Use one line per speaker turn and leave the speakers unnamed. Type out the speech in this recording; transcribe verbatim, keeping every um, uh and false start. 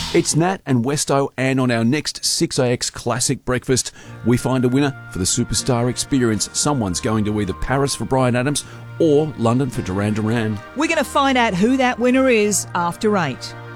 It's Nat and Westo, and on our next six A X Classic Breakfast, we find a winner for the Superstar Experience. Someone's going to either Paris for Bryan Adams or London for Duran Duran.
We're going to find out who that winner is after eight.